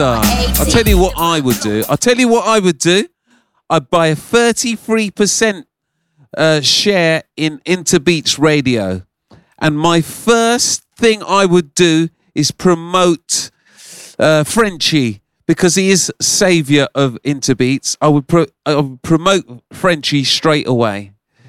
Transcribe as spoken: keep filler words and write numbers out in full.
I'll tell you what I would do. I'll tell you what I would do. I'd buy a thirty-three percent uh, share in Interbeats Radio. And my first thing I would do is promote uh, Frenchie, because he is saviour of Interbeats. I would, pro- I would promote Frenchie straight away.